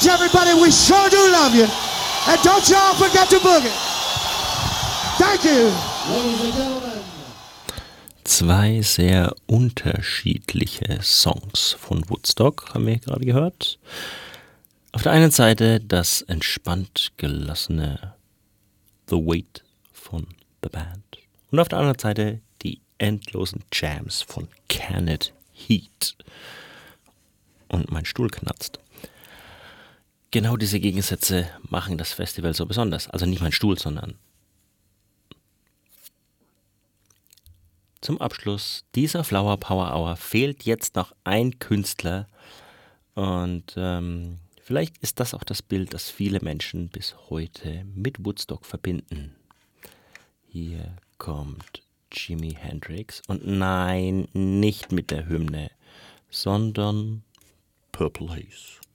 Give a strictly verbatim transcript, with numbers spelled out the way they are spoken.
much, everybody. We sure do love you. And don't y'all forget to boogie. Thank you. Ladies and gentlemen. Zwei sehr unterschiedliche Songs von Woodstock haben wir gerade gehört. Auf der einen Seite das entspannt gelassene The Weight von The Band und auf der anderen Seite die endlosen Jams von Can It Heat. Und mein Stuhl knarzt. Genau diese Gegensätze machen das Festival so besonders. Also nicht mein Stuhl, sondern zum Abschluss dieser Flower Power Hour fehlt jetzt noch ein Künstler und ähm, vielleicht ist das auch das Bild, das viele Menschen bis heute mit Woodstock verbinden. Hier kommt Jimi Hendrix und nein, nicht mit der Hymne, sondern Purple Haze.